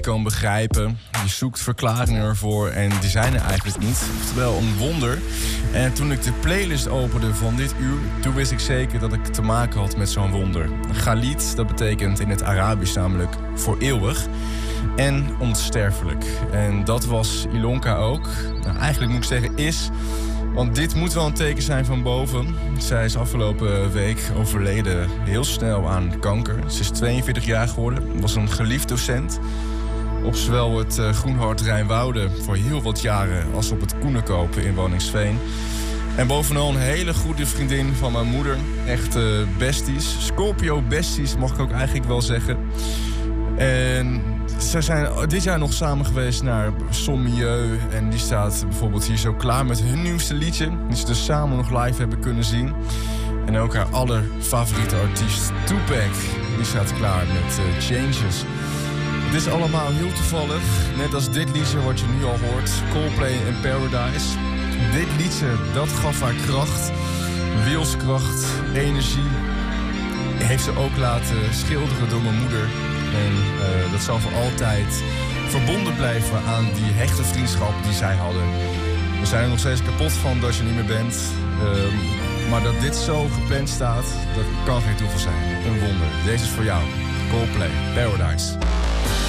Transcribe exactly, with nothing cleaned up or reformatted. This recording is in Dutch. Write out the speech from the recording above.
kan begrijpen. Je zoekt verklaringen ervoor en die zijn er eigenlijk niet. Oftewel een wonder. En toen ik de playlist opende van dit uur, toen wist ik zeker dat ik te maken had met zo'n wonder. Galit, dat betekent in het Arabisch namelijk voor eeuwig. En onsterfelijk. En dat was Ilonka ook. Nou, eigenlijk moet ik zeggen is... Want dit moet wel een teken zijn van boven. Zij is afgelopen week overleden heel snel aan kanker. Ze is tweeënveertig jaar geworden. Was een geliefd docent. Op zowel het uh, Groenhart Rijnwoude voor heel wat jaren... als op het Koenekoop in Woningsveen. En bovenal een hele goede vriendin van mijn moeder. Echt uh, besties. Scorpio besties mag ik ook eigenlijk wel zeggen. En... Ze zijn dit jaar nog samen geweest naar Sommieu. En die staat bijvoorbeeld hier zo klaar met hun nieuwste liedje. Die ze dus samen nog live hebben kunnen zien. En ook haar allerfavoriete artiest Tupac. Die staat klaar met uh, Changes. Het is allemaal heel toevallig. Net als dit liedje wat je nu al hoort. Coldplay in Paradise. Dit liedje, dat gaf haar kracht. Wilskracht, energie. Heeft ze ook laten schilderen door mijn moeder. En uh, dat zal voor altijd verbonden blijven aan die hechte vriendschap die zij hadden. We zijn er nog steeds kapot van dat je niet meer bent. Uh, maar dat dit zo gepland staat, dat kan geen toeval zijn. Een wonder. Deze is voor jou. Coldplay, Paradise.